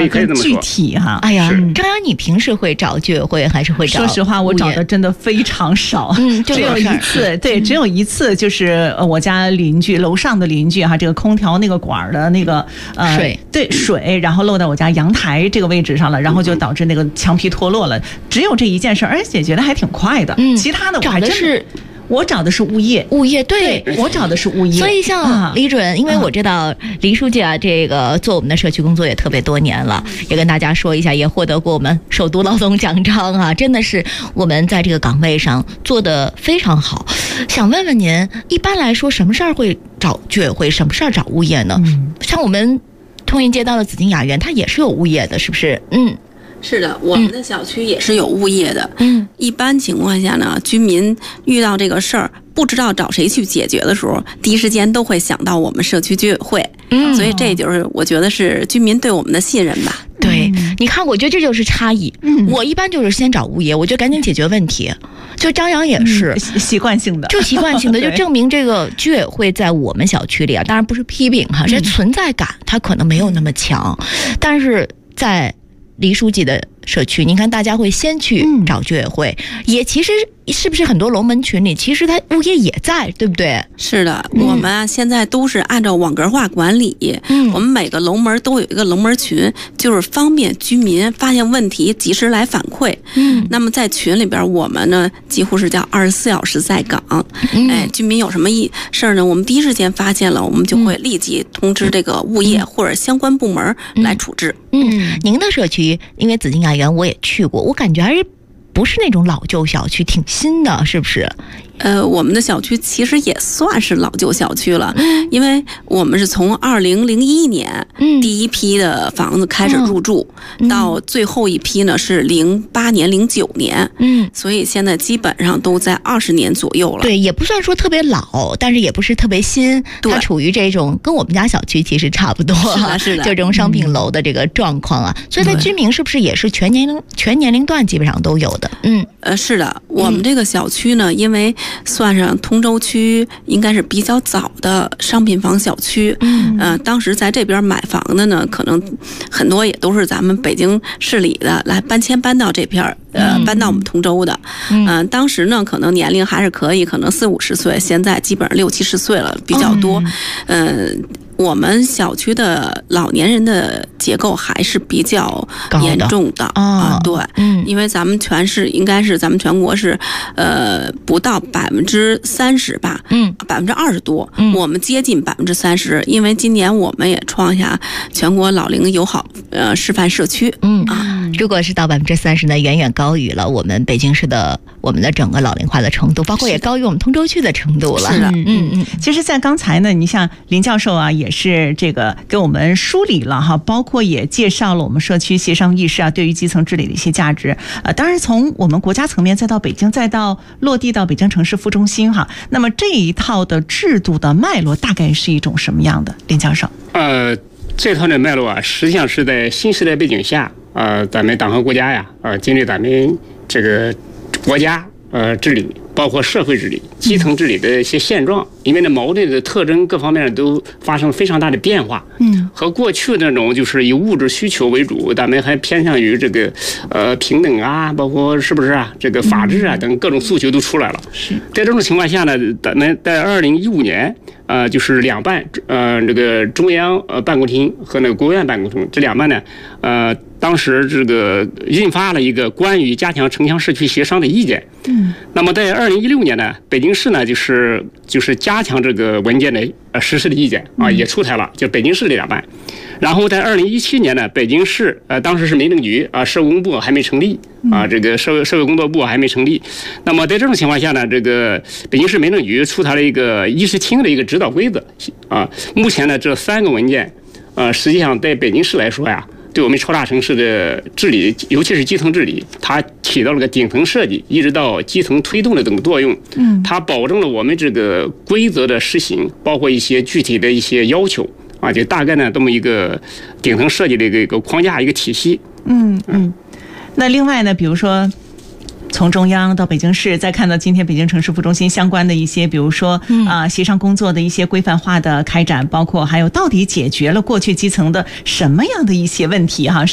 更具体哈。 哎呀，张扬，你平时会找居委会还是会找？ 说实话，我找的真的非常少，只有一次，对，只有一次，就是我家邻居楼上的邻居哈，这个空调那个管的那个水，然后漏到我家阳台这个位置上了，然后就导致那个墙皮脱落了，只有这一件事，而且解决的还挺快的。其他的我还真是。我找的是物业，对，我找的是物业。 所以像李准，因为我知道黎书记啊，这个做我们的社区工作也特别多年了，也跟大家说一下，也获得过我们首都劳动奖章啊，真的是我们在这个岗位上做得非常好。想问问您，一般来说什么事儿会找居委会，什么事儿找物业呢？像我们通云街道的紫金雅园，它也是有物业的，是不是？ 是的，我们的小区也是有物业的。一般情况下呢，居民遇到这个事儿不知道找谁去解决的时候，第一时间都会想到我们社区居委会。所以这就是我觉得是居民对我们的信任吧。 对，你看，我觉得这就是差异。我一般就是先找物业，我就赶紧解决问题。就张扬也是习惯性的， 就证明这个居委会在我们小区里啊，当然不是批评哈，这存在感它可能没有那么强，但是在黎书记的社区，你看大家会先去找居委会，也其实是不是很多龙门群里其实他物业也在，对不对？ 是的，我们现在都是按照网格化管理，我们每个楼门都有一个楼门群，就是方便居民发现问题及时来反馈。那么在群里边，我们呢几乎是叫24小时在岗。居民有什么事儿呢，我们第一时间发现了，我们就会立即通知这个物业或者相关部门来处置。 您的社区因为紫金雅园我也去过，我感觉还是不是那种老旧小区，挺新的，是不是？ 我们的小区其实也算是老旧小区了，因为我们是从2001年第一批的房子开始入住，到最后一批呢是08年、09年，所以现在基本上都在20年左右了。 对，也不算说特别老，但是也不是特别新，它处于这种跟我们家小区其实差不多， 是的， 就这种商品楼的这个状况啊。所以它居民是不是也是全年龄段基本上都有的？ 是的，我们这个小区呢，因为算上通州区应该是比较早的商品房小区，当时在这边买房的呢，可能很多也都是咱们北京市里的来搬到这片搬到我们通州的，当时呢可能年龄还是可以，可能40-50岁，现在基本上60-70岁了，比较多，我们小区的老年人的结构还是比较严重的对，因为咱们应该是咱们全国是不到30%吧，20%多，我们接近30%，因为今年我们也创下全国老龄友好示范社区。 如果是到30%呢，远远高于了我们北京市的我们的整个老龄化的程度，包括也高于我们通州区的程度了。 是的， 其实在刚才呢，你像林教授啊，也是这个给我们梳理了哈，包括也介绍了我们社区协商议事啊，对于基层治理的一些价值。当然从我们国家层面再到北京，再到落地到北京城市副中心哈，那么这一套的制度的脉络大概是一种什么样的？林教授。 这套的脉络啊，实际上是在新时代背景下，咱们党和国家呀，经历咱们这个国家治理，包括社会治理、基层治理的一些现状，因为呢矛盾的特征各方面都发生了非常大的变化。和过去那种就是以物质需求为主，咱们还偏向于这个平等啊，包括是不是啊，这个法治啊等各种诉求都出来了。在这种情况下呢，咱们在2015年。就是两办，这个中央办公厅和那个国务院办公厅这两办呢，当时这个印发了一个关于加强城乡社区协商的意见。那么在2016年呢，北京市呢就是加强这个文件的实施的意见啊也出台了，就北京市这两办。然后在2017年呢，北京市当时是民政局社会工部还没成立这个社会工作部还没成立。那么在这种情况下呢，这个北京市民政局出台了一个议事厅的一个指导规则目前呢这3个文件实际上在北京市来说呀，对我们超大城市的治理，尤其是基层治理，它起到了个顶层设计一直到基层推动的这种作用。它保证了我们这个规则的实行，包括一些具体的一些要求就大概呢这么一个顶层设计的一个框架一个体系。 那另外呢，比如说从中央到北京市，再看到今天北京城市副中心相关的一些，比如说协商工作的一些规范化的开展，包括还有到底解决了过去基层的什么样的一些问题哈。